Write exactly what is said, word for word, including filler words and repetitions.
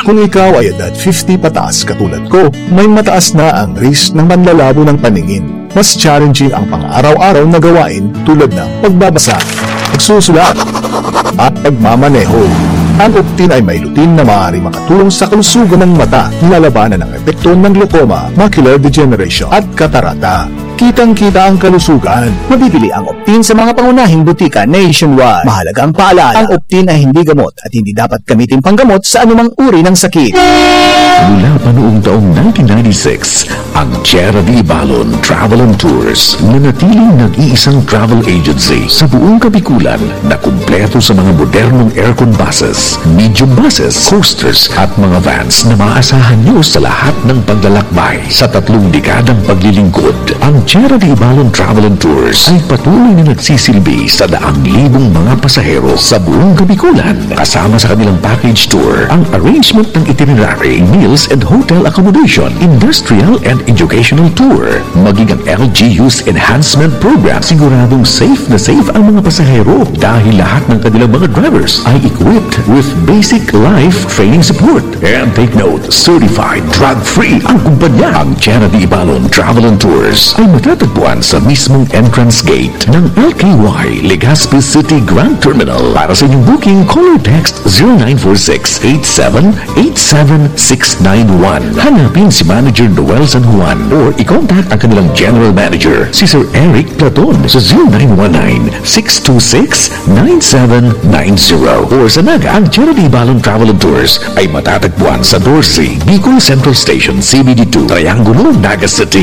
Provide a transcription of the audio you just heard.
Kung ikaw ay edad fifty pataas katulad ko, may mataas na ang risk ng manlalabo ng paningin. Mas challenging ang pang-araw-araw na gawain tulad ng pagbabasa, pagsusulat, at pagmamaneho. Ang Optin ay may lutin na maaari makatulong sa kalusugan ng mata, nilalabanan ang epekto ng glaucoma, macular degeneration at katarata. Kitang-kita ang kalusugan. Mabibili ang Optin sa mga pangunahing butika nationwide. Mahalaga ang paalala, ang Optin ay hindi gamot at hindi dapat gamitin panggamot sa anumang uri ng sakit. Mula pa noong taong nineteen ninety-six, ang Tierra de Ibalon Travel and Tours nanatiling nag-iisang travel agency sa buong Kabikulan na kumpleto sa mga modernong aircon buses, medium buses, coasters at mga vans na maasahan nyo sa lahat ng paglalakbay. Sa tatlong dekadang paglilingkod, ang Tierra de Ibalon Travel and Tours ay patuloy na nagsisilbi sa daang libong mga pasahero sa buong Kabikulan. Kasama sa kanilang package tour, ang arrangement ng itinerary, meals and hotel accommodation, industrial and educational tour, maging ang L G U's enhancement program. Siguradong safe na safe ang mga pasahero dahil lahat ng kanilang mga drivers ay equipped with basic life training support. And take note, certified drug-free ang kumpanya. Ang Tierra de Ibalon Travel and Tours ay matatagpuan sa mismong entrance gate ng L K Y Legazpi City Grand Terminal. Para sa inyong booking, call or text zero nine four six, eight seven eight seven six nine one. Hanapin si Manager Noel San Juan or i-contact ang kanilang General Manager, si Sir Eric Platon sa zero nine one nine, six two six, nine seven nine zero. Or sa Naga, ang Tierra de Ibalon Travel and Tours ay matatagpuan sa Dorsey, Bicol Central Station, C B D two, Triangulo, Naga City.